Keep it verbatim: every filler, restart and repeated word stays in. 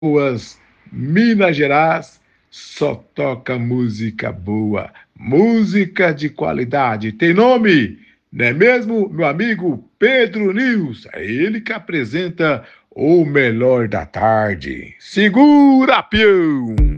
Boas, Minas Gerais só toca música boa, música de qualidade. Tem nome, não é mesmo, meu amigo Pedro News? É ele que apresenta o melhor da tarde. Segura, peão!